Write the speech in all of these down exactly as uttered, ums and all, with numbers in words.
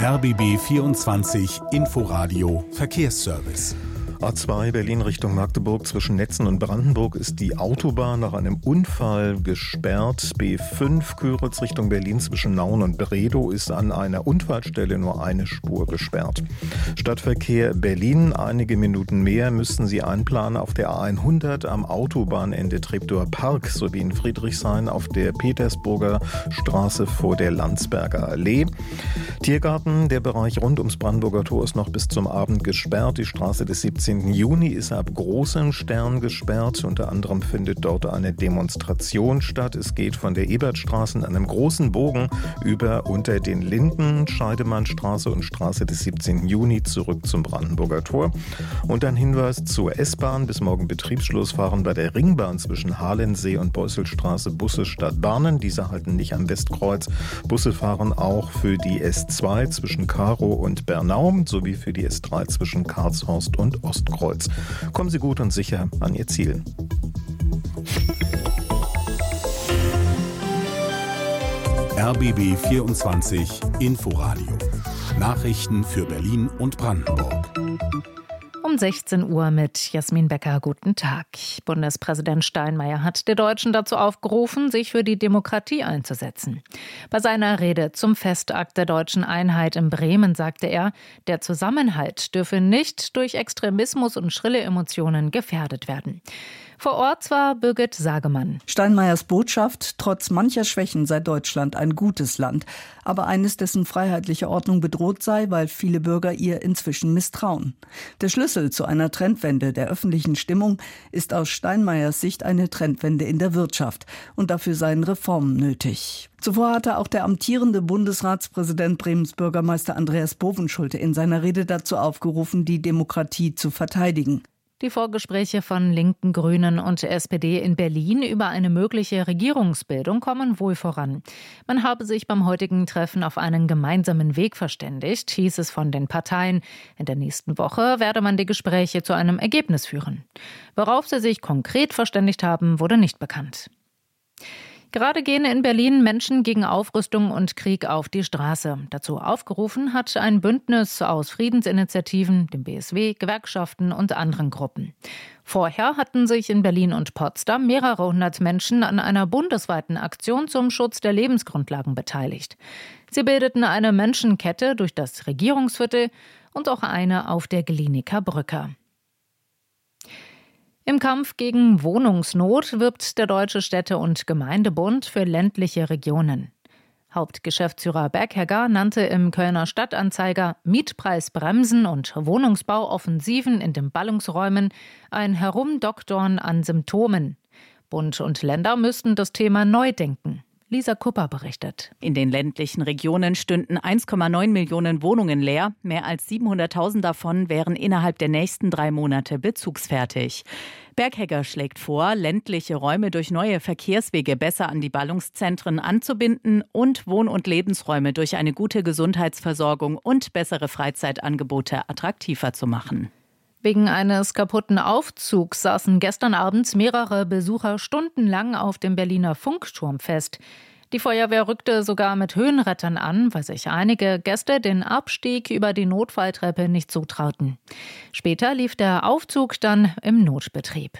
R B B vierundzwanzig Inforadio Verkehrsservice. A zwei Berlin Richtung Magdeburg zwischen Netzen und Brandenburg ist die Autobahn nach einem Unfall gesperrt. B fünf Küritz Richtung Berlin zwischen Nauen und Bredow ist an einer Unfallstelle nur eine Spur gesperrt. Stadtverkehr Berlin, einige Minuten mehr müssten Sie einplanen auf der A hundert am Autobahnende Treptower Park sowie in Friedrichshain auf der Petersburger Straße vor der Landsberger Allee. Tiergarten, der Bereich rund ums Brandenburger Tor ist noch bis zum Abend gesperrt. Die Straße des siebzehnten Juni ist ab Großem Stern gesperrt. Unter anderem findet dort eine Demonstration statt. Es geht von der Ebertstraße in einem großen Bogen über unter den Linden, Scheidemannstraße und Straße des siebzehnten Juni zurück zum Brandenburger Tor. Und ein Hinweis zur S-Bahn. Bis morgen Betriebsschluss fahren bei der Ringbahn zwischen Halensee und Beuselstraße Busse statt Bahnen. Diese halten nicht am Westkreuz. Busse fahren auch für die S zwei zwischen Karow und Bernau sowie für die S drei zwischen Karlshorst und Ostkreuz. Kommen Sie gut und sicher an Ihr Ziel. R B B vierundzwanzig Inforadio. Nachrichten für Berlin und Brandenburg. Um sechzehn Uhr mit Jasmin Becker. Guten Tag. Bundespräsident Steinmeier hat die Deutschen dazu aufgerufen, sich für die Demokratie einzusetzen. Bei seiner Rede zum Festakt der deutschen Einheit in Bremen sagte er, der Zusammenhalt dürfe nicht durch Extremismus und schrille Emotionen gefährdet werden. Vor Ort war Birgit Sagemann. Steinmeiers Botschaft: Trotz mancher Schwächen sei Deutschland ein gutes Land, aber eines, dessen freiheitliche Ordnung bedroht sei, weil viele Bürger ihr inzwischen misstrauen. Der Schlüssel zu einer Trendwende der öffentlichen Stimmung ist aus Steinmeiers Sicht eine Trendwende in der Wirtschaft, und dafür seien Reformen nötig. Zuvor hatte auch der amtierende Bundesratspräsident Bremens Bürgermeister Andreas Bovenschulte in seiner Rede dazu aufgerufen, die Demokratie zu verteidigen. Die Vorgespräche von Linken, Grünen und S P D in Berlin über eine mögliche Regierungsbildung kommen wohl voran. Man habe sich beim heutigen Treffen auf einen gemeinsamen Weg verständigt, hieß es von den Parteien. In der nächsten Woche werde man die Gespräche zu einem Ergebnis führen. Worauf sie sich konkret verständigt haben, wurde nicht bekannt. Gerade gehen in Berlin Menschen gegen Aufrüstung und Krieg auf die Straße. Dazu aufgerufen hat ein Bündnis aus Friedensinitiativen, dem B S W, Gewerkschaften und anderen Gruppen. Vorher hatten sich in Berlin und Potsdam mehrere hundert Menschen an einer bundesweiten Aktion zum Schutz der Lebensgrundlagen beteiligt. Sie bildeten eine Menschenkette durch das Regierungsviertel und auch eine auf der Glienicker Brücke. Im Kampf gegen Wohnungsnot wirbt der Deutsche Städte- und Gemeindebund für ländliche Regionen. Hauptgeschäftsführer Berghegger nannte im Kölner Stadtanzeiger Mietpreisbremsen und Wohnungsbauoffensiven in den Ballungsräumen ein Herumdoktern an Symptomen. Bund und Länder müssten das Thema neu denken. Lisa Kupper berichtet. In den ländlichen Regionen stünden eins Komma neun Millionen Wohnungen leer. Mehr als siebenhunderttausend davon wären innerhalb der nächsten drei Monate bezugsfertig. Berghegger schlägt vor, ländliche Räume durch neue Verkehrswege besser an die Ballungszentren anzubinden und Wohn- und Lebensräume durch eine gute Gesundheitsversorgung und bessere Freizeitangebote attraktiver zu machen. Wegen eines kaputten Aufzugs saßen gestern abends mehrere Besucher stundenlang auf dem Berliner Funkturm fest. Die Feuerwehr rückte sogar mit Höhenrettern an, weil sich einige Gäste den Abstieg über die Notfalltreppe nicht zutrauten. Später lief der Aufzug dann im Notbetrieb.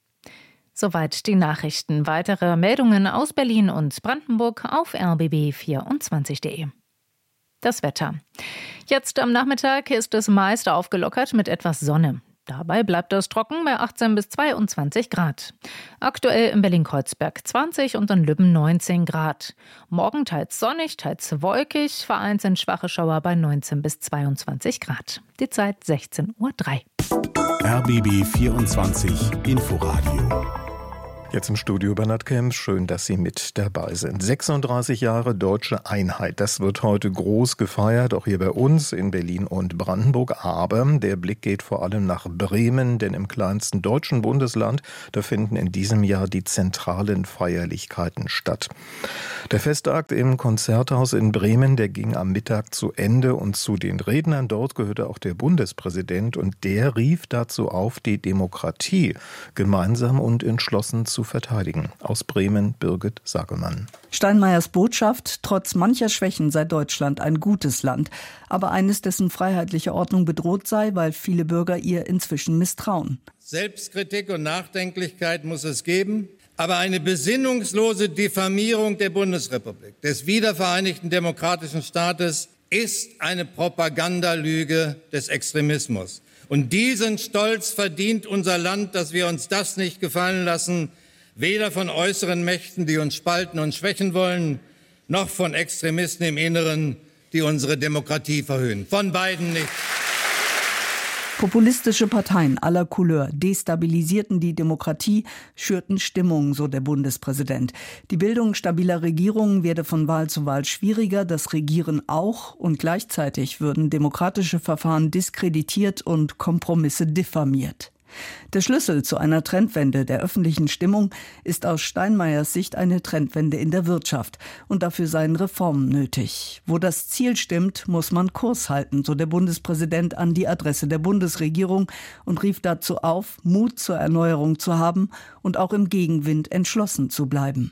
Soweit die Nachrichten. Weitere Meldungen aus Berlin und Brandenburg auf r b b vierundzwanzig punkt de. Das Wetter. Jetzt am Nachmittag ist es meist aufgelockert mit etwas Sonne. Dabei bleibt es trocken bei achtzehn bis zweiundzwanzig Grad. Aktuell in Berlin-Kreuzberg zwanzig und in Lübben neunzehn Grad. Morgen teils sonnig, teils wolkig, vereinzelt schwache Schauer bei neunzehn bis zweiundzwanzig Grad. Die Zeit sechzehn Uhr drei. R B B vierundzwanzig Inforadio. Jetzt im Studio Bernhard Kempf. Schön, dass Sie mit dabei sind. sechsunddreißig Jahre deutsche Einheit. Das wird heute groß gefeiert, auch hier bei uns in Berlin und Brandenburg. Aber der Blick geht vor allem nach Bremen, denn im kleinsten deutschen Bundesland, da finden in diesem Jahr die zentralen Feierlichkeiten statt. Der Festakt im Konzerthaus in Bremen, der ging am Mittag zu Ende, und zu den Rednern dort gehörte auch der Bundespräsident, und der rief dazu auf, die Demokratie gemeinsam und entschlossen zu verteidigen. Aus Bremen Birgit Sagemann. Steinmeiers Botschaft: Trotz mancher Schwächen sei Deutschland ein gutes Land, aber eines, dessen freiheitliche Ordnung bedroht sei, weil viele Bürger ihr inzwischen misstrauen. Selbstkritik und Nachdenklichkeit muss es geben, aber eine besinnungslose Diffamierung der Bundesrepublik, des wiedervereinigten demokratischen Staates, ist eine Propagandalüge des Extremismus. Und diesen Stolz verdient unser Land, dass wir uns das nicht gefallen lassen, weder von äußeren Mächten, die uns spalten und schwächen wollen, noch von Extremisten im Inneren, die unsere Demokratie verhöhnen. Von beiden nicht. Populistische Parteien aller Couleur destabilisierten die Demokratie, schürten Stimmung, so der Bundespräsident. Die Bildung stabiler Regierungen werde von Wahl zu Wahl schwieriger, das Regieren auch, und gleichzeitig würden demokratische Verfahren diskreditiert und Kompromisse diffamiert. Der Schlüssel zu einer Trendwende der öffentlichen Stimmung ist aus Steinmeiers Sicht eine Trendwende in der Wirtschaft. Und dafür seien Reformen nötig. Wo das Ziel stimmt, muss man Kurs halten, so der Bundespräsident an die Adresse der Bundesregierung und rief dazu auf, Mut zur Erneuerung zu haben und auch im Gegenwind entschlossen zu bleiben.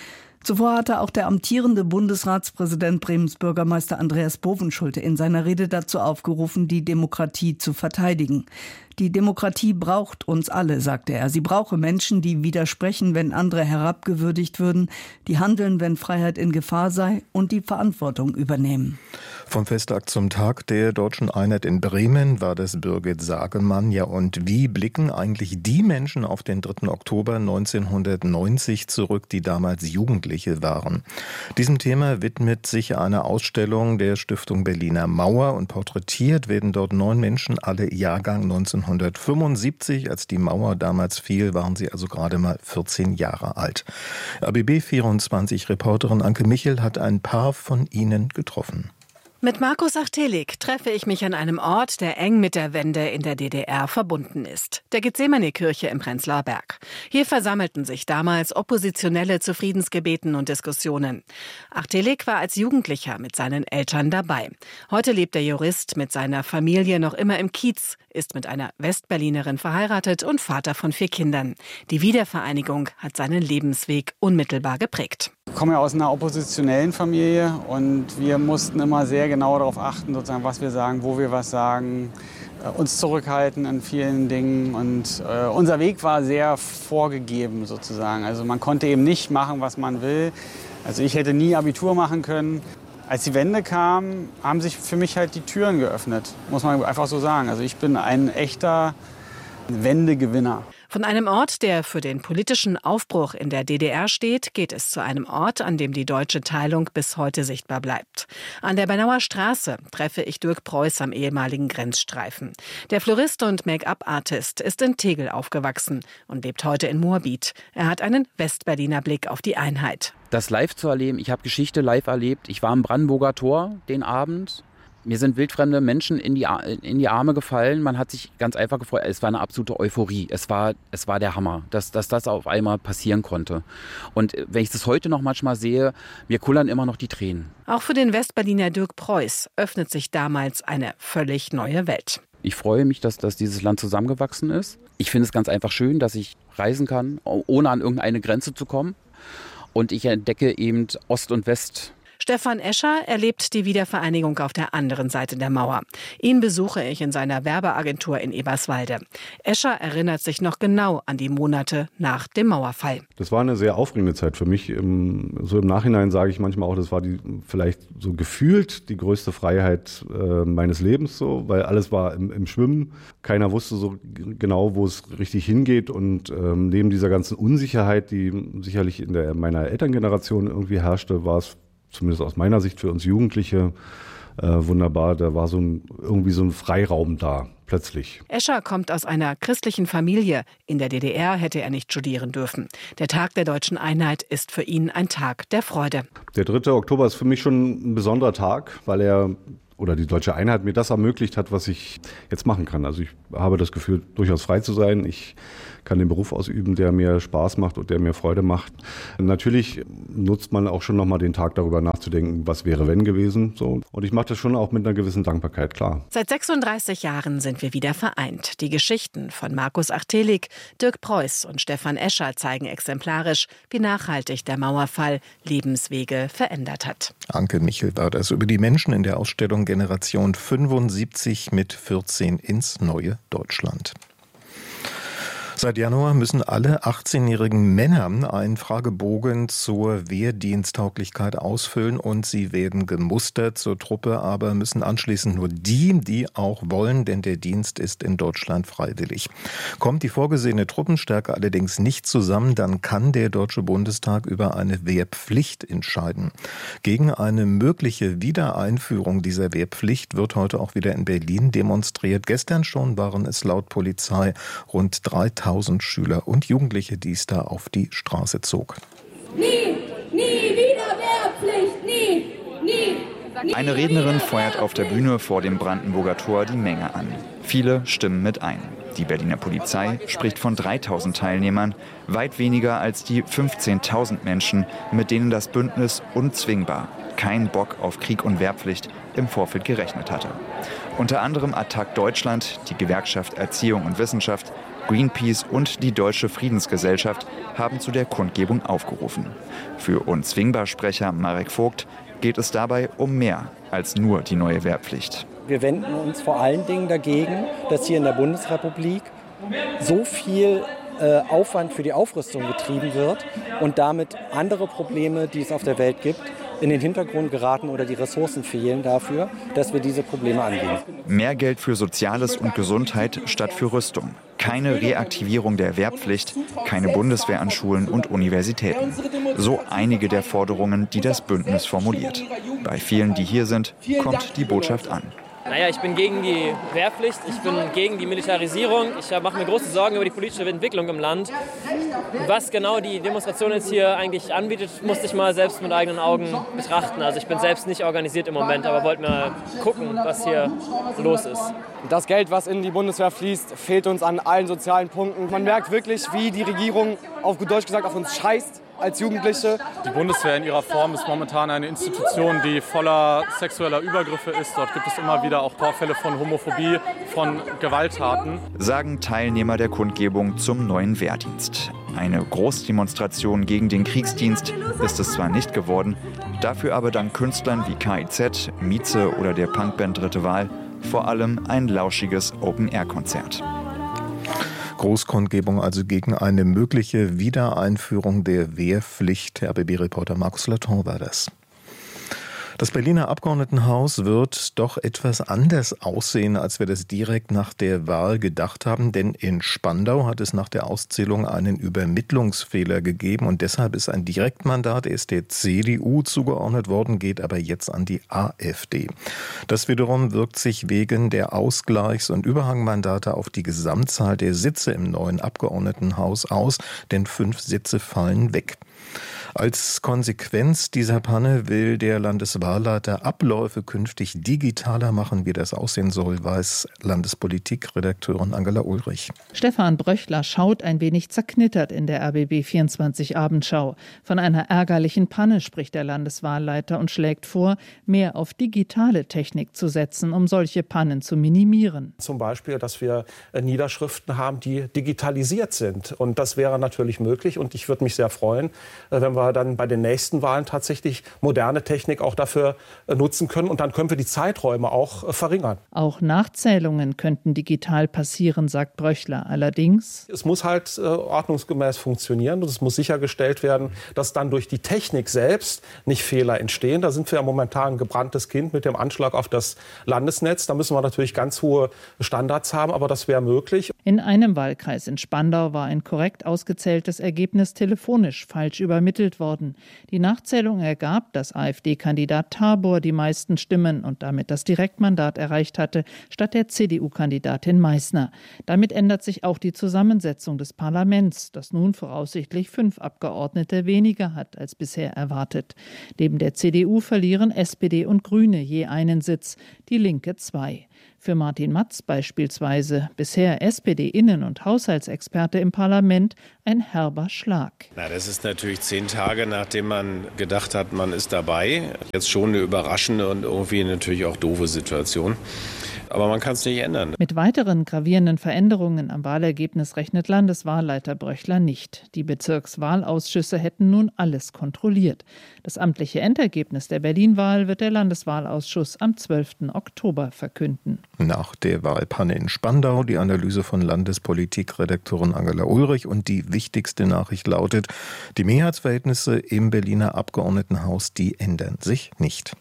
Zuvor hatte auch der amtierende Bundesratspräsident Bremens Bürgermeister Andreas Bovenschulte in seiner Rede dazu aufgerufen, die Demokratie zu verteidigen. Die Demokratie braucht uns alle, sagte er. Sie brauche Menschen, die widersprechen, wenn andere herabgewürdigt würden, die handeln, wenn Freiheit in Gefahr sei und die Verantwortung übernehmen. Vom Festtag zum Tag der Deutschen Einheit in Bremen war das Birgit Sagemann. Ja, und wie blicken eigentlich die Menschen auf den dritten Oktober neunzehnhundertneunzig zurück, die damals Jugendliche waren? Diesem Thema widmet sich eine Ausstellung der Stiftung Berliner Mauer und porträtiert werden dort neun Menschen, alle Jahrgang neunzehnhundertfünfundsiebzig. Als die Mauer damals fiel, waren sie also gerade mal vierzehn Jahre alt. A B B vierundzwanzig-Reporterin Anke Michel hat ein paar von ihnen getroffen. Mit Markus Achtelek treffe ich mich an einem Ort, der eng mit der Wende in der D D R verbunden ist. Der Gethsemane-Kirche im Prenzlauer Berg. Hier versammelten sich damals Oppositionelle zu Friedensgebeten und Diskussionen. Achtelek war als Jugendlicher mit seinen Eltern dabei. Heute lebt der Jurist mit seiner Familie noch immer im Kiez, ist mit einer Westberlinerin verheiratet und Vater von vier Kindern. Die Wiedervereinigung hat seinen Lebensweg unmittelbar geprägt. Ich komme ja aus einer oppositionellen Familie und wir mussten immer sehr genau darauf achten, sozusagen, was wir sagen, wo wir was sagen, äh, uns zurückhalten an vielen Dingen. Und äh, unser Weg war sehr vorgegeben sozusagen. Also man konnte eben nicht machen, was man will. Also ich hätte nie Abitur machen können. Als die Wende kam, haben sich für mich halt die Türen geöffnet, muss man einfach so sagen. Also ich bin ein echter Wendegewinner. Von einem Ort, der für den politischen Aufbruch in der D D R steht, geht es zu einem Ort, an dem die deutsche Teilung bis heute sichtbar bleibt. An der Bernauer Straße treffe ich Dirk Preuß am ehemaligen Grenzstreifen. Der Florist und Make-up-Artist ist in Tegel aufgewachsen und lebt heute in Moabit. Er hat einen Westberliner Blick auf die Einheit. Das live zu erleben, ich habe Geschichte live erlebt. Ich war am Brandenburger Tor den Abend. Mir sind wildfremde Menschen in die, in die Arme gefallen. Man hat sich ganz einfach gefreut. Es war eine absolute Euphorie. Es war, es war der Hammer, dass, dass das auf einmal passieren konnte. Und wenn ich das heute noch manchmal sehe, mir kullern immer noch die Tränen. Auch für den Westberliner Dirk Preuß öffnet sich damals eine völlig neue Welt. Ich freue mich, dass, dass dieses Land zusammengewachsen ist. Ich finde es ganz einfach schön, dass ich reisen kann, ohne an irgendeine Grenze zu kommen. Und ich entdecke eben Ost und West. Stefan Escher erlebt die Wiedervereinigung auf der anderen Seite der Mauer. Ihn besuche ich in seiner Werbeagentur in Eberswalde. Escher erinnert sich noch genau an die Monate nach dem Mauerfall. Das war eine sehr aufregende Zeit für mich. So im Nachhinein sage ich manchmal auch, das war die vielleicht so gefühlt die größte Freiheit äh, meines Lebens, so, weil alles war im, im Schwimmen. Keiner wusste so genau, wo es richtig hingeht. Und ähm, neben dieser ganzen Unsicherheit, die sicherlich in der meiner Elterngeneration irgendwie herrschte, war es zumindest aus meiner Sicht für uns Jugendliche äh, wunderbar. Da war so ein, irgendwie so ein Freiraum da, plötzlich. Escher kommt aus einer christlichen Familie. In der D D R hätte er nicht studieren dürfen. Der Tag der deutschen Einheit ist für ihn ein Tag der Freude. Der dritte Oktober ist für mich schon ein besonderer Tag, weil er oder die Deutsche Einheit mir das ermöglicht hat, was ich jetzt machen kann. Also ich habe das Gefühl, durchaus frei zu sein. Ich kann den Beruf ausüben, der mir Spaß macht und der mir Freude macht. Natürlich nutzt man auch schon nochmal den Tag darüber nachzudenken, was wäre wenn gewesen. So. Und ich mache das schon auch mit einer gewissen Dankbarkeit, klar. Seit sechsunddreißig Jahren sind wir wieder vereint. Die Geschichten von Markus Achtelek, Dirk Preuß und Stefan Escher zeigen exemplarisch, wie nachhaltig der Mauerfall Lebenswege verändert hat. Anke Michel war das über die Menschen in der Ausstellung Generation fünfundsiebzig mit vierzehn ins neue Deutschland. Seit Januar müssen alle achtzehnjährigen Männer einen Fragebogen zur Wehrdiensttauglichkeit ausfüllen und sie werden gemustert zur Truppe, aber müssen anschließend nur die, die auch wollen, denn der Dienst ist in Deutschland freiwillig. Kommt die vorgesehene Truppenstärke allerdings nicht zusammen, dann kann der Deutsche Bundestag über eine Wehrpflicht entscheiden. Gegen eine mögliche Wiedereinführung dieser Wehrpflicht wird heute auch wieder in Berlin demonstriert. Gestern schon waren es laut Polizei rund dreitausend Schüler und Jugendliche, die es da auf die Straße zog. Nie, nie wieder Wehrpflicht, nie, nie, nie. Eine Rednerin feuert auf der Bühne vor dem Brandenburger Tor die Menge an. Viele stimmen mit ein. Die Berliner Polizei spricht von dreitausend Teilnehmern, weit weniger als die fünfzehntausend Menschen, mit denen das Bündnis unzwingbar, kein Bock auf Krieg und Wehrpflicht im Vorfeld gerechnet hatte. Unter anderem Attac Deutschland, die Gewerkschaft Erziehung und Wissenschaft, Greenpeace und die Deutsche Friedensgesellschaft haben zu der Kundgebung aufgerufen. Für Unzwingbar-Sprecher Marek Vogt geht es dabei um mehr als nur die neue Wehrpflicht. Wir wenden uns vor allen Dingen dagegen, dass hier in der Bundesrepublik so viel äh, Aufwand für die Aufrüstung betrieben wird und damit andere Probleme, die es auf der Welt gibt, in den Hintergrund geraten oder die Ressourcen fehlen dafür, dass wir diese Probleme angehen. Mehr Geld für Soziales und Gesundheit statt für Rüstung. Keine Reaktivierung der Wehrpflicht, keine Bundeswehr an Schulen und Universitäten. So einige der Forderungen, die das Bündnis formuliert. Bei vielen, die hier sind, kommt die Botschaft an. Naja, ich bin gegen die Wehrpflicht, ich bin gegen die Militarisierung. Ich mache mir große Sorgen über die politische Entwicklung im Land. Was genau die Demonstration jetzt hier eigentlich anbietet, musste ich mal selbst mit eigenen Augen betrachten. Also ich bin selbst nicht organisiert im Moment, aber wollte mal gucken, was hier los ist. Das Geld, was in die Bundeswehr fließt, fehlt uns an allen sozialen Punkten. Man merkt wirklich, wie die Regierung, auf gut Deutsch gesagt, auf uns scheißt als Jugendliche. Die Bundeswehr in ihrer Form ist momentan eine Institution, die voller sexueller Übergriffe ist. Dort gibt es immer wieder auch Vorfälle von Homophobie, von Gewalttaten. Sagen Teilnehmer der Kundgebung zum neuen Wehrdienst. Eine Großdemonstration gegen den Kriegsdienst ist es zwar nicht geworden, dafür aber dank Künstlern wie K I Z, Mieze oder der Punkband Dritte Wahl vor allem ein lauschiges Open-Air-Konzert. Großkundgebung also gegen eine mögliche Wiedereinführung der Wehrpflicht. R B B-Reporter Markus Laton war das. Das Berliner Abgeordnetenhaus wird doch etwas anders aussehen, als wir das direkt nach der Wahl gedacht haben. Denn in Spandau hat es nach der Auszählung einen Übermittlungsfehler gegeben. Und deshalb ist ein Direktmandat erst der C D U zugeordnet worden, geht aber jetzt an die AfD. Das wiederum wirkt sich wegen der Ausgleichs- und Überhangmandate auf die Gesamtzahl der Sitze im neuen Abgeordnetenhaus aus. Denn fünf Sitze fallen weg. Als Konsequenz dieser Panne will der Landeswahlleiter Abläufe künftig digitaler machen. Wie das aussehen soll, weiß Landespolitikredakteurin Angela Ulrich. Stefan Bröchler schaut ein wenig zerknittert in der R B B vierundzwanzig Abendschau. Von einer ärgerlichen Panne spricht der Landeswahlleiter und schlägt vor, mehr auf digitale Technik zu setzen, um solche Pannen zu minimieren. Zum Beispiel, dass wir Niederschriften haben, die digitalisiert sind. Und das wäre natürlich möglich. Und ich würde mich sehr freuen, wenn wir dann bei den nächsten Wahlen tatsächlich moderne Technik auch dafür nutzen können. Und dann können wir die Zeiträume auch verringern. Auch Nachzählungen könnten digital passieren, sagt Bröchler. Allerdings: Es muss halt äh, ordnungsgemäß funktionieren und es muss sichergestellt werden, dass dann durch die Technik selbst nicht Fehler entstehen. Da sind wir ja momentan ein gebranntes Kind mit dem Anschlag auf das Landesnetz. Da müssen wir natürlich ganz hohe Standards haben, aber das wäre möglich. In einem Wahlkreis in Spandau war ein korrekt ausgezähltes Ergebnis telefonisch falsch übermittelt gewählt worden. Die Nachzählung ergab, dass AfD-Kandidat Tabor die meisten Stimmen und damit das Direktmandat erreicht hatte, statt der C D U-Kandidatin Meissner. Damit ändert sich auch die Zusammensetzung des Parlaments, das nun voraussichtlich fünf Abgeordnete weniger hat als bisher erwartet. Neben der C D U verlieren S P D und Grüne je einen Sitz, die Linke zwei. Für Martin Matz beispielsweise, bisher S P D-Innen- und Haushaltsexperte im Parlament, ein herber Schlag. Na, das ist natürlich zehn Tage, nachdem man gedacht hat, man ist dabei. Jetzt schon eine überraschende und irgendwie natürlich auch doofe Situation. Aber man kann es nicht ändern. Mit weiteren gravierenden Veränderungen am Wahlergebnis rechnet Landeswahlleiter Bröchler nicht. Die Bezirkswahlausschüsse hätten nun alles kontrolliert. Das amtliche Endergebnis der Berlin-Wahl wird der Landeswahlausschuss am zwölften Oktober verkünden. Nach der Wahlpanne in Spandau die Analyse von Landespolitikredakteurin Angela Ulrich und die wichtigste Nachricht lautet, die Mehrheitsverhältnisse im Berliner Abgeordnetenhaus, die ändern sich nicht.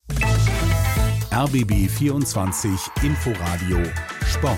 R B B vierundzwanzig Inforadio Sport.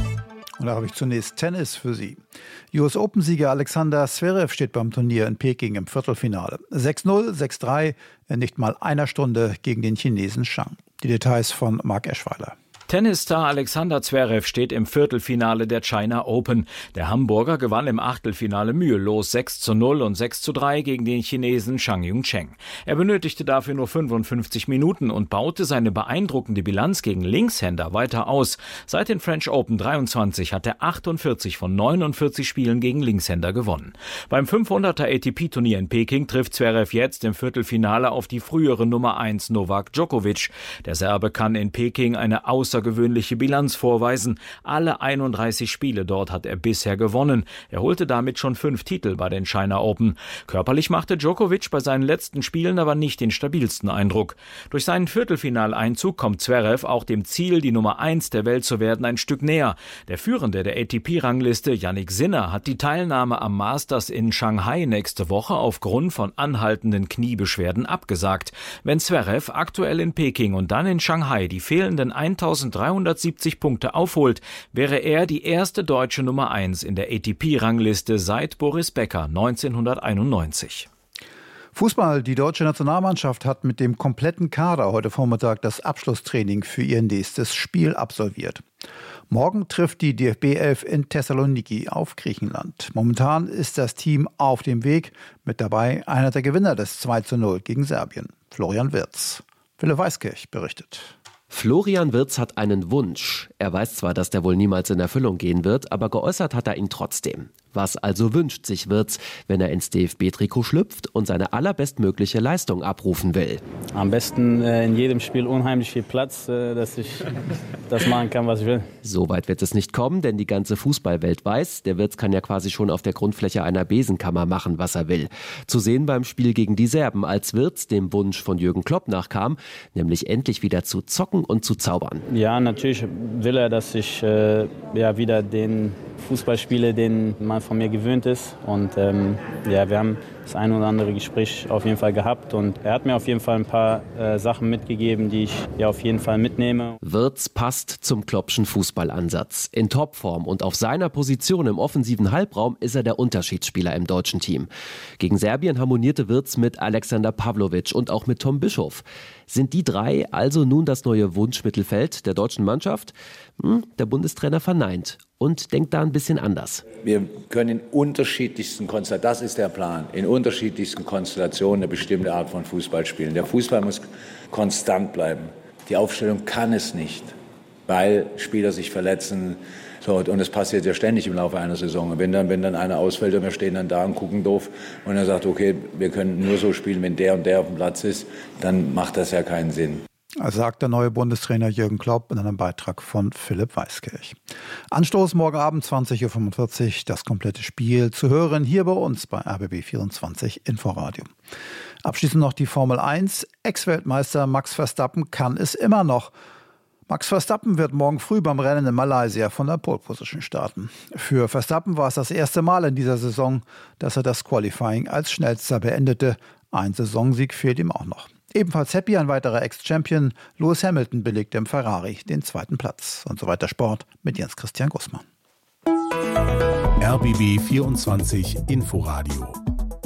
Und da habe ich zunächst Tennis für Sie. U S Open-Sieger Alexander Zverev steht beim Turnier in Peking im Viertelfinale. sechs null, sechs drei in nicht mal einer Stunde gegen den Chinesen Zhang. Die Details von Marc Eschweiler. Tennisstar Alexander Zverev steht im Viertelfinale der China Open. Der Hamburger gewann im Achtelfinale mühelos sechs zu null und sechs zu drei gegen den Chinesen Zhang Yongcheng. Er benötigte dafür nur fünfundfünfzig Minuten und baute seine beeindruckende Bilanz gegen Linkshänder weiter aus. Seit den French Open dreiundzwanzig hat er achtundvierzig von neunundvierzig Spielen gegen Linkshänder gewonnen. Beim fünfhunderter A T P-Turnier in Peking trifft Zverev jetzt im Viertelfinale auf die frühere Nummer eins Novak Djokovic. Der Serbe kann in Peking eine außergewöhnliche außergewöhnliche Bilanz vorweisen. Alle einunddreißig Spiele dort hat er bisher gewonnen. Er holte damit schon fünf Titel bei den China Open. Körperlich machte Djokovic bei seinen letzten Spielen aber nicht den stabilsten Eindruck. Durch seinen Viertelfinaleinzug kommt Zverev auch dem Ziel, die Nummer eins der Welt zu werden, ein Stück näher. Der Führende der A T P-Rangliste, Jannik Sinner, hat die Teilnahme am Masters in Shanghai nächste Woche aufgrund von anhaltenden Kniebeschwerden abgesagt. Wenn Zverev aktuell in Peking und dann in Shanghai die fehlenden eintausenddreihundertsiebzig Punkte aufholt, wäre er die erste deutsche Nummer eins in der A T P-Rangliste seit Boris Becker neunzehnhunderteinundneunzig. Fußball. Die deutsche Nationalmannschaft hat mit dem kompletten Kader heute Vormittag das Abschlusstraining für ihr nächstes Spiel absolviert. Morgen trifft die D F B-Elf in Thessaloniki auf Griechenland. Momentan ist das Team auf dem Weg. Mit dabei einer der Gewinner des zwei zu null gegen Serbien, Florian Wirtz. Wille Weiskirch berichtet. Florian Wirtz hat einen Wunsch. Er weiß zwar, dass der wohl niemals in Erfüllung gehen wird, aber geäußert hat er ihn trotzdem. Was also wünscht sich Wirtz, wenn er ins D F B-Trikot schlüpft und seine allerbestmögliche Leistung abrufen will? Am besten äh, in jedem Spiel unheimlich viel Platz, äh, dass ich das machen kann, was ich will. So weit wird es nicht kommen, denn die ganze Fußballwelt weiß, der Wirtz kann ja quasi schon auf der Grundfläche einer Besenkammer machen, was er will. Zu sehen beim Spiel gegen die Serben, als Wirtz dem Wunsch von Jürgen Klopp nachkam, nämlich endlich wieder zu zocken und zu zaubern. Ja, natürlich will er, dass ich äh, ja, wieder den Fußball spiele, den man von mir gewöhnt ist. Und ähm, ja, wir haben das ein oder andere Gespräch auf jeden Fall gehabt. Und er hat mir auf jeden Fall ein paar äh, Sachen mitgegeben, die ich ja auf jeden Fall mitnehme. Wirtz passt zum Kloppschen Fußballansatz. In Topform und auf seiner Position im offensiven Halbraum ist er der Unterschiedsspieler im deutschen Team. Gegen Serbien harmonierte Wirtz mit Alexander Pavlovic und auch mit Tom Bischoff. Sind die drei also nun das neue Wunschmittelfeld der deutschen Mannschaft? Hm, der Bundestrainer verneint und denkt da ein bisschen anders. Wir können in unterschiedlichsten Konstellationen, das ist der Plan, in unterschiedlichsten Konstellationen eine bestimmte Art von Fußball spielen. Der Fußball muss konstant bleiben. Die Aufstellung kann es nicht, weil Spieler sich verletzen. So, und das passiert ja ständig im Laufe einer Saison. Und wenn dann, wenn dann einer ausfällt und wir stehen dann da und gucken doof und er sagt, okay, wir können nur so spielen, wenn der und der auf dem Platz ist, dann macht das ja keinen Sinn. Sagt der neue Bundestrainer Jürgen Klopp in einem Beitrag von Philipp Weiskirch. Anstoß morgen Abend zwanzig Uhr fünfundvierzig, das komplette Spiel zu hören hier bei uns bei R B B vierundzwanzig Inforadio. Abschließend noch die Formel eins. Ex-Weltmeister Max Verstappen kann es immer noch. Max Verstappen wird morgen früh beim Rennen in Malaysia von der Pole Position starten. Für Verstappen war es das erste Mal in dieser Saison, dass er das Qualifying als schnellster beendete. Ein Saisonsieg fehlt ihm auch noch. Ebenfalls happy ein weiterer Ex-Champion, Lewis Hamilton belegte im Ferrari den zweiten Platz. Und so weiter Sport mit Jens Christian Gussmann. R B B vierundzwanzig Inforadio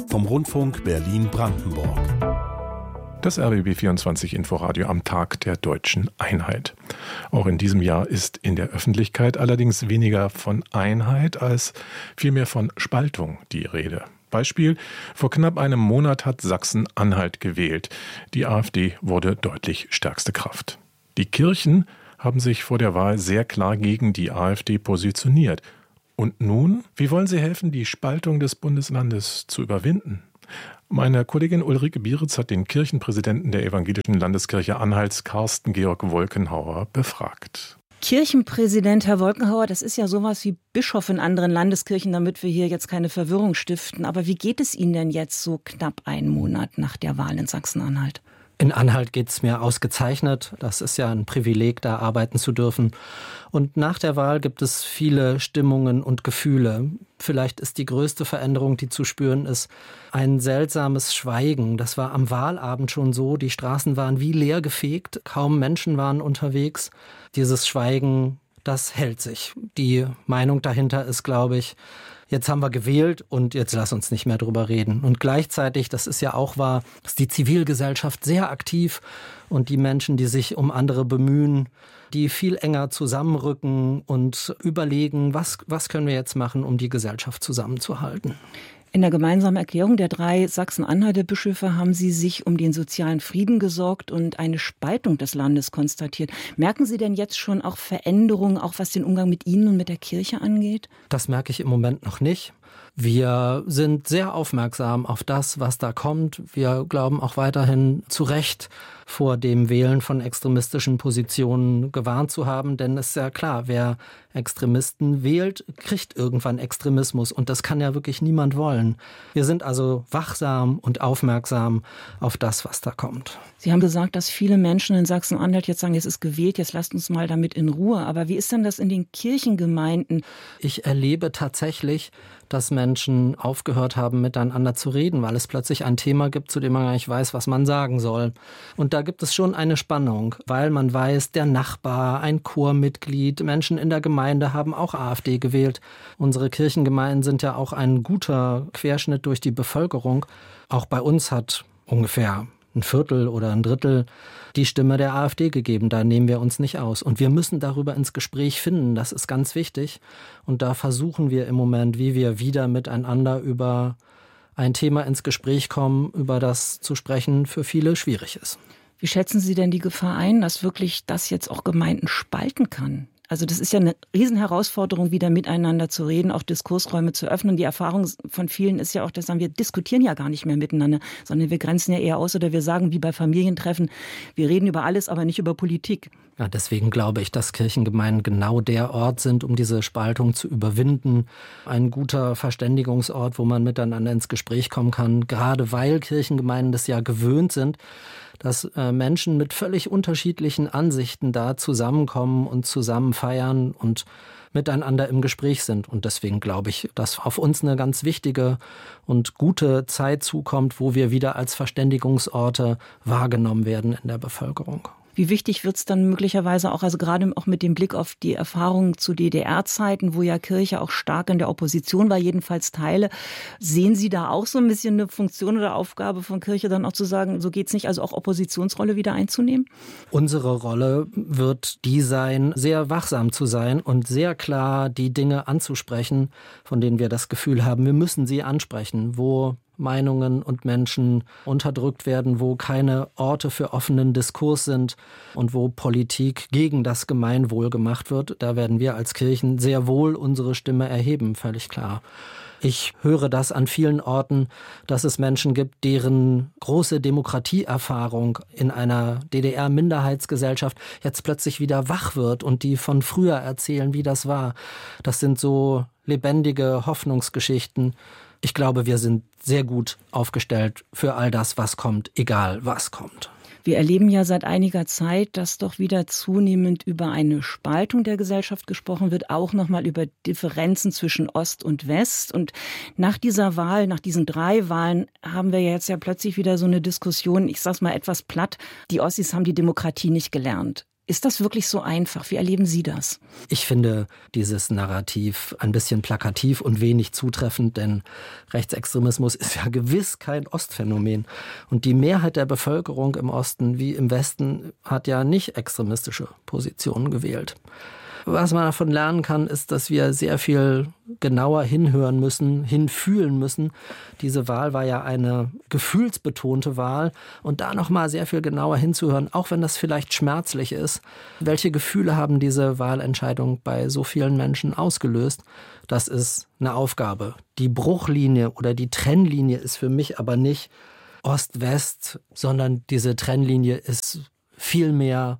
vom Rundfunk Berlin-Brandenburg. Das R B B vierundzwanzig Inforadio am Tag der deutschen Einheit. Auch in diesem Jahr ist in der Öffentlichkeit allerdings weniger von Einheit als vielmehr von Spaltung die Rede. Beispiel: Vor knapp einem Monat hat Sachsen-Anhalt gewählt. Die AfD wurde deutlich stärkste Kraft. Die Kirchen haben sich vor der Wahl sehr klar gegen die AfD positioniert. Und nun? Wie wollen sie helfen, die Spaltung des Bundeslandes zu überwinden? Meine Kollegin Ulrike Bieritz hat den Kirchenpräsidenten der Evangelischen Landeskirche Anhalts, Carsten Georg Wolkenhauer, befragt. Kirchenpräsident Herr Wolkenhauer, das ist ja sowas wie Bischof in anderen Landeskirchen, damit wir hier jetzt keine Verwirrung stiften. Aber wie geht es Ihnen denn jetzt so knapp einen Monat nach der Wahl in Sachsen-Anhalt? In Anhalt geht es mir ausgezeichnet. Das ist ja ein Privileg, da arbeiten zu dürfen. Und nach der Wahl gibt es viele Stimmungen und Gefühle. Vielleicht ist die größte Veränderung, die zu spüren ist, ein seltsames Schweigen. Das war am Wahlabend schon so. Die Straßen waren wie leer gefegt. Kaum Menschen waren unterwegs. Dieses Schweigen, das hält sich. Die Meinung dahinter ist, glaube ich, jetzt haben wir gewählt und jetzt lass uns nicht mehr drüber reden. Und gleichzeitig, das ist ja auch wahr, ist die Zivilgesellschaft sehr aktiv und die Menschen, die sich um andere bemühen, die viel enger zusammenrücken und überlegen, was, was können wir jetzt machen, um die Gesellschaft zusammenzuhalten. In der gemeinsamen Erklärung der drei Sachsen-Anhalter Bischöfe haben Sie sich um den sozialen Frieden gesorgt und eine Spaltung des Landes konstatiert. Merken Sie denn jetzt schon auch Veränderungen, auch was den Umgang mit Ihnen und mit der Kirche angeht? Das merke ich im Moment noch nicht. Wir sind sehr aufmerksam auf das, was da kommt. Wir glauben auch weiterhin zu Recht vor dem Wählen von extremistischen Positionen gewarnt zu haben. Denn es ist ja klar, wer Extremisten wählt, kriegt irgendwann Extremismus. Und das kann ja wirklich niemand wollen. Wir sind also wachsam und aufmerksam auf das, was da kommt. Sie haben gesagt, dass viele Menschen in Sachsen-Anhalt jetzt sagen, jetzt ist gewählt, jetzt lasst uns mal damit in Ruhe. Aber wie ist denn das in den Kirchengemeinden? Ich erlebe tatsächlich, dass Menschen aufgehört haben, miteinander zu reden, weil es plötzlich ein Thema gibt, zu dem man gar nicht weiß, was man sagen soll. Und da gibt es schon eine Spannung, weil man weiß, der Nachbar, ein Chormitglied, Menschen in der Gemeinde haben auch AfD gewählt. Unsere Kirchengemeinden sind ja auch ein guter Querschnitt durch die Bevölkerung. Auch bei uns hat ungefähr ein Viertel oder ein Drittel die Stimme der AfD gegeben. Da nehmen wir uns nicht aus. Und wir müssen darüber ins Gespräch finden. Das ist ganz wichtig. Und da versuchen wir im Moment, wie wir wieder miteinander über ein Thema ins Gespräch kommen, über das zu sprechen für viele schwierig ist. Wie schätzen Sie denn die Gefahr ein, dass wirklich das jetzt auch Gemeinden spalten kann? Also das ist ja eine Riesenherausforderung, wieder miteinander zu reden, auch Diskursräume zu öffnen. Die Erfahrung von vielen ist ja auch, dass sagen, wir diskutieren ja gar nicht mehr miteinander, sondern wir grenzen ja eher aus oder wir sagen, wie bei Familientreffen, wir reden über alles, aber nicht über Politik. Ja, deswegen glaube ich, dass Kirchengemeinden genau der Ort sind, um diese Spaltung zu überwinden. Ein guter Verständigungsort, wo man miteinander ins Gespräch kommen kann, gerade weil Kirchengemeinden das ja gewöhnt sind, dass äh, Menschen mit völlig unterschiedlichen Ansichten da zusammenkommen und zusammen feiern und miteinander im Gespräch sind. Und deswegen glaube ich, dass auf uns eine ganz wichtige und gute Zeit zukommt, wo wir wieder als Verständigungsorte wahrgenommen werden in der Bevölkerung. Wie wichtig wird es dann möglicherweise auch, also gerade auch mit dem Blick auf die Erfahrungen zu D D R-Zeiten, wo ja Kirche auch stark in der Opposition war, jedenfalls Teile. Sehen Sie da auch so ein bisschen eine Funktion oder Aufgabe von Kirche, dann auch zu sagen, so geht's nicht, also auch Oppositionsrolle wieder einzunehmen? Unsere Rolle wird die sein, sehr wachsam zu sein und sehr klar die Dinge anzusprechen, von denen wir das Gefühl haben, wir müssen sie ansprechen, wo Meinungen und Menschen unterdrückt werden, wo keine Orte für offenen Diskurs sind und wo Politik gegen das Gemeinwohl gemacht wird. Da werden wir als Kirchen sehr wohl unsere Stimme erheben, völlig klar. Ich höre das an vielen Orten, dass es Menschen gibt, deren große Demokratieerfahrung in einer D D R-Minderheitsgesellschaft jetzt plötzlich wieder wach wird und die von früher erzählen, wie das war. Das sind so lebendige Hoffnungsgeschichten. Ich glaube, wir sind sehr gut aufgestellt für all das, was kommt, egal was kommt. Wir erleben ja seit einiger Zeit, dass doch wieder zunehmend über eine Spaltung der Gesellschaft gesprochen wird, auch nochmal über Differenzen zwischen Ost und West. Und nach dieser Wahl, nach diesen drei Wahlen, haben wir jetzt ja plötzlich wieder so eine Diskussion, ich sag's mal etwas platt, die Ossis haben die Demokratie nicht gelernt. Ist das wirklich so einfach? Wie erleben Sie das? Ich finde dieses Narrativ ein bisschen plakativ und wenig zutreffend, denn Rechtsextremismus ist ja gewiss kein Ostphänomen. Und die Mehrheit der Bevölkerung im Osten wie im Westen hat ja nicht extremistische Positionen gewählt. Was man davon lernen kann, ist, dass wir sehr viel genauer hinhören müssen, hinfühlen müssen. Diese Wahl war ja eine gefühlsbetonte Wahl und da nochmal sehr viel genauer hinzuhören, auch wenn das vielleicht schmerzlich ist. Welche Gefühle haben diese Wahlentscheidung bei so vielen Menschen ausgelöst? Das ist eine Aufgabe. Die Bruchlinie oder die Trennlinie ist für mich aber nicht Ost-West, sondern diese Trennlinie ist vielmehr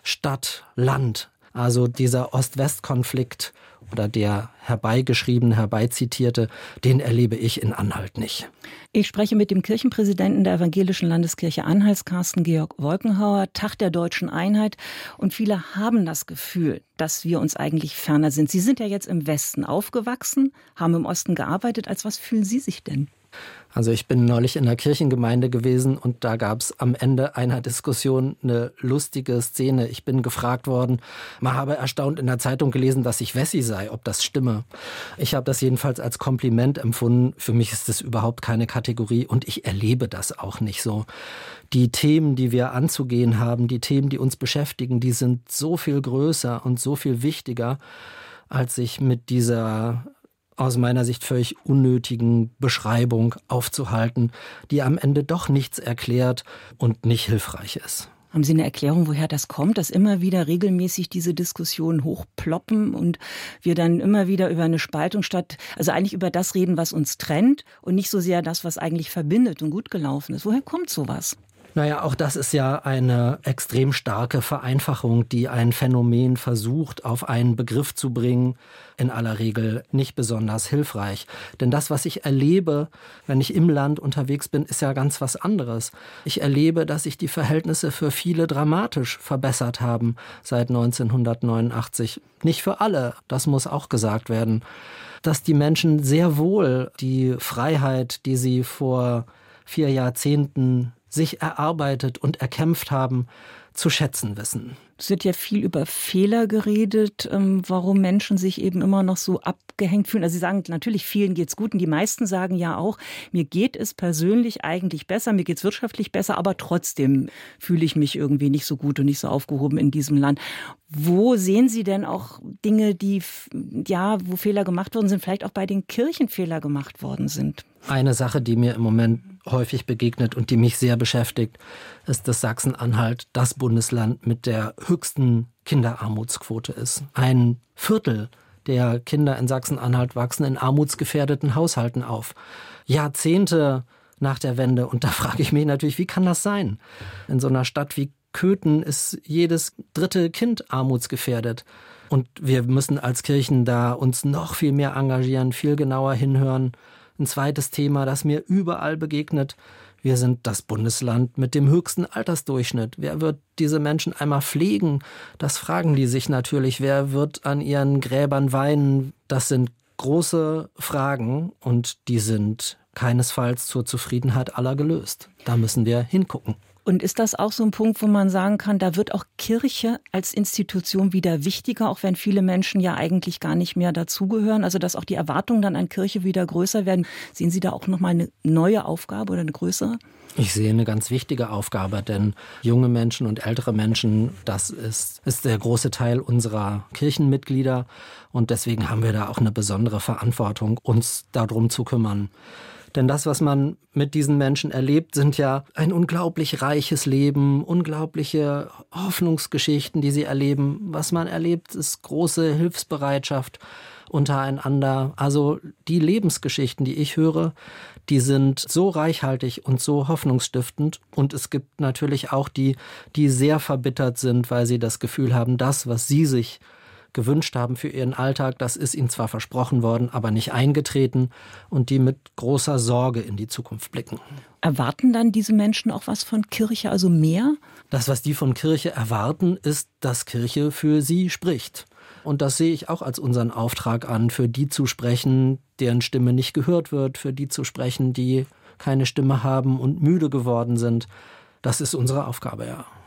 Stadt-Land. Also dieser Ost-West-Konflikt oder der herbeigeschriebene, herbeizitierte, den erlebe ich in Anhalt nicht. Ich spreche mit dem Kirchenpräsidenten der Evangelischen Landeskirche Anhalts, Carsten Georg Wolkenhauer, Tag der deutschen Einheit. Und viele haben das Gefühl, dass wir uns eigentlich ferner sind. Sie sind ja jetzt im Westen aufgewachsen, haben im Osten gearbeitet. Als was fühlen Sie sich denn? Also ich bin neulich in der Kirchengemeinde gewesen und da gab es am Ende einer Diskussion eine lustige Szene. Ich bin gefragt worden, man habe erstaunt in der Zeitung gelesen, dass ich Wessi sei, ob das stimme. Ich habe das jedenfalls als Kompliment empfunden. Für mich ist das überhaupt keine Kategorie und ich erlebe das auch nicht so. Die Themen, die wir anzugehen haben, die Themen, die uns beschäftigen, die sind so viel größer und so viel wichtiger, als sich mit dieser aus meiner Sicht völlig unnötigen Beschreibung aufzuhalten, die am Ende doch nichts erklärt und nicht hilfreich ist. Haben Sie eine Erklärung, woher das kommt, dass immer wieder regelmäßig diese Diskussionen hochploppen und wir dann immer wieder über eine Spaltung statt, also eigentlich über das reden, was uns trennt und nicht so sehr das, was eigentlich verbindet und gut gelaufen ist? Woher kommt sowas? Naja, auch das ist ja eine extrem starke Vereinfachung, die ein Phänomen versucht, auf einen Begriff zu bringen, in aller Regel nicht besonders hilfreich. Denn das, was ich erlebe, wenn ich im Land unterwegs bin, ist ja ganz was anderes. Ich erlebe, dass sich die Verhältnisse für viele dramatisch verbessert haben seit neunzehnhundertneunundachtzig. Nicht für alle, das muss auch gesagt werden. Dass die Menschen sehr wohl die Freiheit, die sie vor vier Jahrzehnten sich erarbeitet und erkämpft haben, zu schätzen wissen. Es wird ja viel über Fehler geredet, warum Menschen sich eben immer noch so abgehängt fühlen. Also Sie sagen, natürlich vielen geht's gut und die meisten sagen ja auch, mir geht es persönlich eigentlich besser, mir geht's wirtschaftlich besser, aber trotzdem fühle ich mich irgendwie nicht so gut und nicht so aufgehoben in diesem Land. Wo sehen Sie denn auch Dinge, die, ja, wo Fehler gemacht worden sind, vielleicht auch bei den Kirchen Fehler gemacht worden sind? Eine Sache, die mir im Moment häufig begegnet und die mich sehr beschäftigt, ist, dass Sachsen-Anhalt das Bundesland mit der höchsten Kinderarmutsquote ist. Ein Viertel der Kinder in Sachsen-Anhalt wachsen in armutsgefährdeten Haushalten auf. Jahrzehnte nach der Wende. Und da frage ich mich natürlich, wie kann das sein? In so einer Stadt wie Köthen ist jedes dritte Kind armutsgefährdet. Und wir müssen als Kirchen da uns noch viel mehr engagieren, viel genauer hinhören. Ein zweites Thema, das mir überall begegnet. Wir sind das Bundesland mit dem höchsten Altersdurchschnitt. Wer wird diese Menschen einmal pflegen? Das fragen die sich natürlich. Wer wird an ihren Gräbern weinen? Das sind große Fragen und die sind keinesfalls zur Zufriedenheit aller gelöst. Da müssen wir hingucken. Und ist das auch so ein Punkt, wo man sagen kann, da wird auch Kirche als Institution wieder wichtiger, auch wenn viele Menschen ja eigentlich gar nicht mehr dazugehören? Also dass auch die Erwartungen dann an Kirche wieder größer werden. Sehen Sie da auch nochmal eine neue Aufgabe oder eine größere? Ich sehe eine ganz wichtige Aufgabe, denn junge Menschen und ältere Menschen, das ist, ist der große Teil unserer Kirchenmitglieder. Und deswegen haben wir da auch eine besondere Verantwortung, uns darum zu kümmern. Denn das, was man mit diesen Menschen erlebt, sind ja ein unglaublich reiches Leben, unglaubliche Hoffnungsgeschichten, die sie erleben. Was man erlebt, ist große Hilfsbereitschaft untereinander. Also die Lebensgeschichten, die ich höre, die sind so reichhaltig und so hoffnungsstiftend. Und es gibt natürlich auch die, die sehr verbittert sind, weil sie das Gefühl haben, das, was sie sich gewünscht haben für ihren Alltag, das ist ihnen zwar versprochen worden, aber nicht eingetreten und die mit großer Sorge in die Zukunft blicken. Erwarten dann diese Menschen auch was von Kirche, also mehr? Das, was die von Kirche erwarten, ist, dass Kirche für sie spricht. Und das sehe ich auch als unseren Auftrag an, für die zu sprechen, deren Stimme nicht gehört wird, für die zu sprechen, die keine Stimme haben und müde geworden sind. Das ist unsere Aufgabe, ja.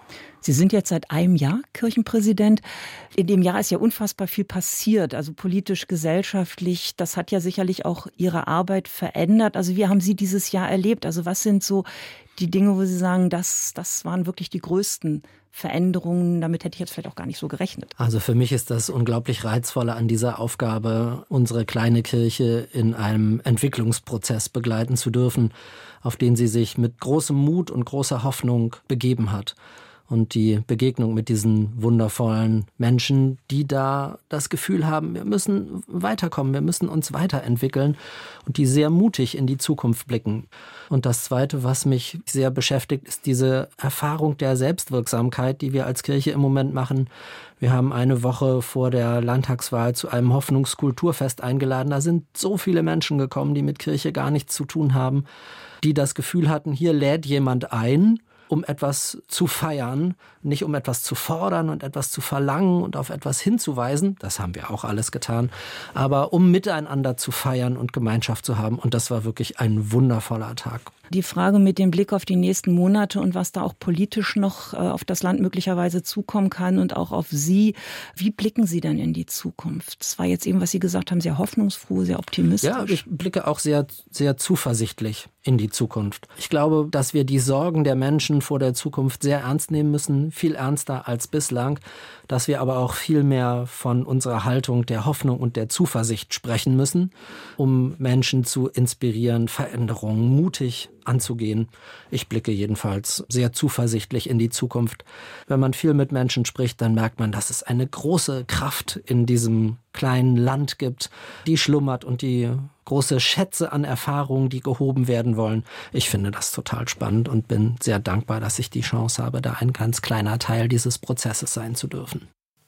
Sie sind jetzt seit einem Jahr Kirchenpräsident. In dem Jahr ist ja unfassbar viel passiert, also politisch, gesellschaftlich. Das hat ja sicherlich auch Ihre Arbeit verändert. Also wie haben Sie dieses Jahr erlebt? Also was sind so die Dinge, wo Sie sagen, das, das waren wirklich die größten Veränderungen? Damit hätte ich jetzt vielleicht auch gar nicht so gerechnet. Also für mich ist das unglaublich Reizvolle an dieser Aufgabe, unsere kleine Kirche in einem Entwicklungsprozess begleiten zu dürfen, auf den sie sich mit großem Mut und großer Hoffnung begeben hat. Und die Begegnung mit diesen wundervollen Menschen, die da das Gefühl haben, wir müssen weiterkommen, wir müssen uns weiterentwickeln und die sehr mutig in die Zukunft blicken. Und das Zweite, was mich sehr beschäftigt, ist diese Erfahrung der Selbstwirksamkeit, die wir als Kirche im Moment machen. Wir haben eine Woche vor der Landtagswahl zu einem Hoffnungskulturfest eingeladen. Da sind so viele Menschen gekommen, die mit Kirche gar nichts zu tun haben, die das Gefühl hatten, hier lädt jemand ein, um etwas zu feiern, nicht um etwas zu fordern und etwas zu verlangen und auf etwas hinzuweisen, das haben wir auch alles getan, aber um miteinander zu feiern und Gemeinschaft zu haben. Und das war wirklich ein wundervoller Tag. Die Frage mit dem Blick auf die nächsten Monate und was da auch politisch noch auf das Land möglicherweise zukommen kann und auch auf Sie. Wie blicken Sie denn in die Zukunft? Das war jetzt eben, was Sie gesagt haben, sehr hoffnungsfroh, sehr optimistisch. Ja, ich blicke auch sehr, sehr zuversichtlich in die Zukunft. Ich glaube, dass wir die Sorgen der Menschen vor der Zukunft sehr ernst nehmen müssen, viel ernster als bislang, dass wir aber auch viel mehr von unserer Haltung der Hoffnung und der Zuversicht sprechen müssen, um Menschen zu inspirieren, Veränderungen mutig anzugehen. Ich blicke jedenfalls sehr zuversichtlich in die Zukunft. Wenn man viel mit Menschen spricht, dann merkt man, dass es eine große Kraft in diesem kleinen Land gibt, die schlummert und die große Schätze an Erfahrungen, die gehoben werden wollen. Ich finde das total spannend und bin sehr dankbar, dass ich die Chance habe, da ein ganz kleiner Teil dieses Prozesses sein zu dürfen.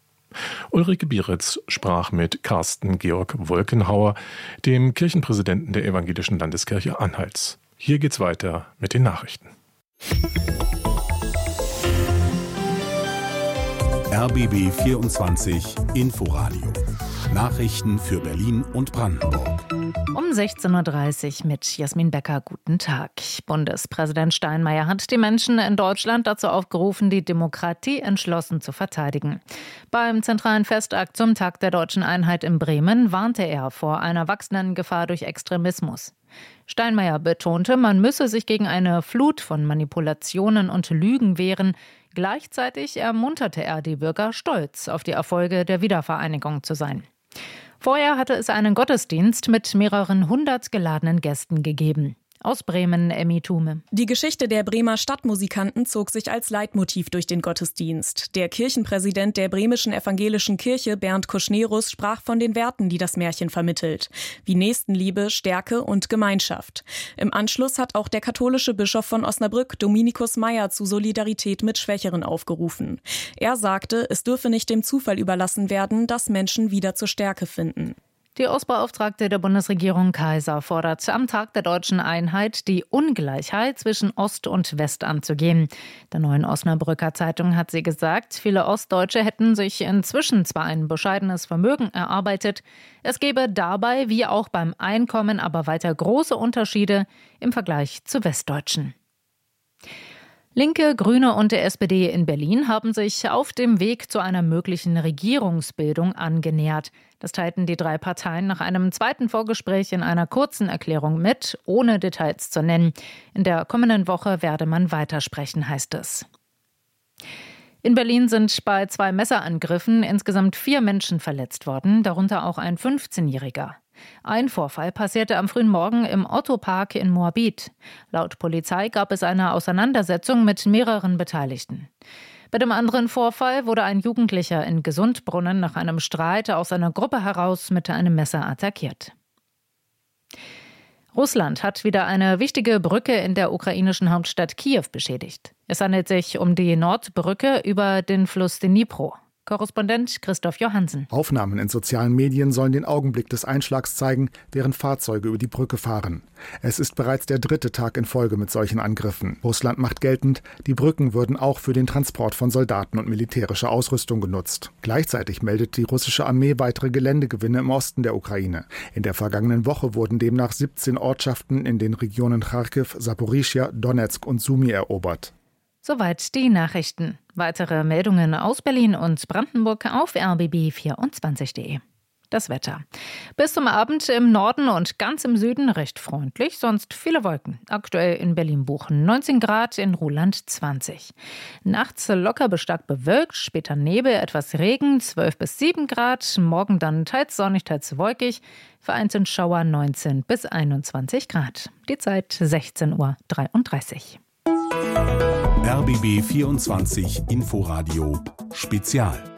Ulrike Bieritz sprach mit Carsten Georg Wolkenhauer, dem Kirchenpräsidenten der Evangelischen Landeskirche Anhalts. Hier geht's weiter mit den Nachrichten. R B B vierundzwanzig Inforadio. Nachrichten für Berlin und Brandenburg. Um sechzehn Uhr dreißig mit Jasmin Becker. Guten Tag. Bundespräsident Steinmeier hat die Menschen in Deutschland dazu aufgerufen, die Demokratie entschlossen zu verteidigen. Beim zentralen Festakt zum Tag der Deutschen Einheit in Bremen warnte er vor einer wachsenden Gefahr durch Extremismus. Steinmeier betonte, man müsse sich gegen eine Flut von Manipulationen und Lügen wehren. Gleichzeitig ermunterte er die Bürger, stolz auf die Erfolge der Wiedervereinigung zu sein. Vorher hatte es einen Gottesdienst mit mehreren hundert geladenen Gästen gegeben. Aus Bremen, Emmy Thume. Die Geschichte der Bremer Stadtmusikanten zog sich als Leitmotiv durch den Gottesdienst. Der Kirchenpräsident der Bremischen Evangelischen Kirche, Bernd Kuschnerus, sprach von den Werten, die das Märchen vermittelt, wie Nächstenliebe, Stärke und Gemeinschaft. Im Anschluss hat auch der katholische Bischof von Osnabrück, Dominikus Meyer, zu Solidarität mit Schwächeren aufgerufen. Er sagte, es dürfe nicht dem Zufall überlassen werden, dass Menschen wieder zur Stärke finden. Die Ostbeauftragte der Bundesregierung Kaiser fordert am Tag der Deutschen Einheit, die Ungleichheit zwischen Ost und West anzugehen. Der Neuen Osnabrücker Zeitung hat sie gesagt, viele Ostdeutsche hätten sich inzwischen zwar ein bescheidenes Vermögen erarbeitet, es gebe dabei wie auch beim Einkommen aber weiter große Unterschiede im Vergleich zu Westdeutschen. Linke, Grüne und der S P D in Berlin haben sich auf dem Weg zu einer möglichen Regierungsbildung angenähert. Das teilten die drei Parteien nach einem zweiten Vorgespräch in einer kurzen Erklärung mit, ohne Details zu nennen. In der kommenden Woche werde man weitersprechen, heißt es. In Berlin sind bei zwei Messerangriffen insgesamt vier Menschen verletzt worden, darunter auch ein fünfzehnjähriger. Ein Vorfall passierte am frühen Morgen im Otto-Park in Moabit. Laut Polizei gab es eine Auseinandersetzung mit mehreren Beteiligten. Bei dem anderen Vorfall wurde ein Jugendlicher in Gesundbrunnen nach einem Streit aus einer Gruppe heraus mit einem Messer attackiert. Russland hat wieder eine wichtige Brücke in der ukrainischen Hauptstadt Kiew beschädigt. Es handelt sich um die Nordbrücke über den Fluss Dnipro. Korrespondent Christoph Johansen. Aufnahmen in sozialen Medien sollen den Augenblick des Einschlags zeigen, während Fahrzeuge über die Brücke fahren. Es ist bereits der dritte Tag in Folge mit solchen Angriffen. Russland macht geltend, die Brücken würden auch für den Transport von Soldaten und militärischer Ausrüstung genutzt. Gleichzeitig meldet die russische Armee weitere Geländegewinne im Osten der Ukraine. In der vergangenen Woche wurden demnach siebzehn Ortschaften in den Regionen Charkiw, Saporischschja, Donezk und Sumi erobert. Soweit die Nachrichten. Weitere Meldungen aus Berlin und Brandenburg auf r b b vierundzwanzig punkt de. Das Wetter. Bis zum Abend im Norden und ganz im Süden recht freundlich, sonst viele Wolken. Aktuell in Berlin-Buchen neunzehn Grad, in Ruhland zwanzig. Nachts locker bis stark bewölkt, später Nebel, etwas Regen, zwölf bis sieben Grad. Morgen dann teils sonnig, teils wolkig. Vereinzelt Schauer neunzehn bis einundzwanzig Grad. Die Zeit sechzehn Uhr dreiunddreißig. R B B vierundzwanzig Inforadio Spezial.